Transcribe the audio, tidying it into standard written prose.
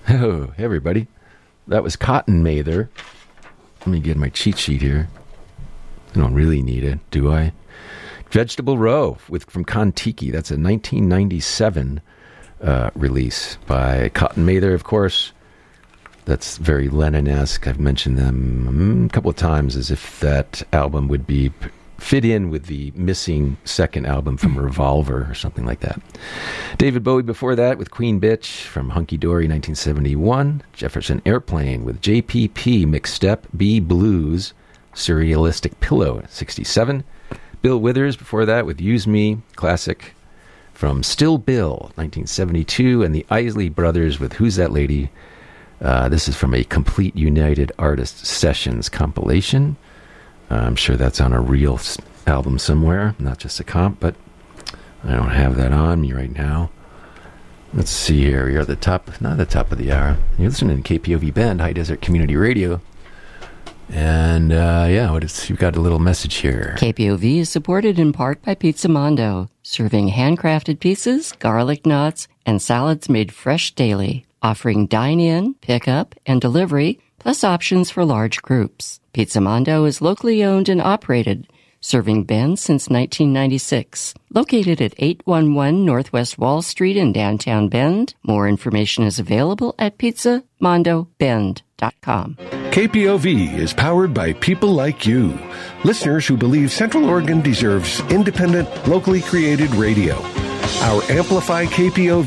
Oh, hey everybody. That was Cotton Mather. Let me get my cheat sheet here. I don't really need it, do I? Vegetable Row from Kon-Tiki. That's a 1997 release by Cotton Mather, of course. That's very Lennon-esque. I've mentioned them a couple of times as if that album would be fit in with the missing second album from Revolver or something like that. David Bowie before that with Queen Bitch from Hunky Dory 1971. Jefferson Airplane with JPP Mixed Step B Blues Surrealistic Pillow 67. Bill Withers before that with Use Me, classic from Still Bill 1972. And the Isley Brothers with Who's That Lady? This is from a Complete United Artists Sessions compilation. I'm sure that's on a real album somewhere, not just a comp, but I don't have that on me right now. Let's see here. We are at the top, not the top of the hour. You're listening to KPOV Bend, High Desert Community Radio. And, you've got a little message here. KPOV is supported in part by Pizza Mondo, serving handcrafted pizzas, garlic knots, and salads made fresh daily, offering dine-in, pick-up, and delivery, plus options for large groups. Pizza Mondo is locally owned and operated, serving Bend since 1996. Located at 811 Northwest Wall Street in downtown Bend, more information is available at pizzamondobend.com. KPOV is powered by people like you, listeners who believe Central Oregon deserves independent, locally created radio. Our Amplify KPOV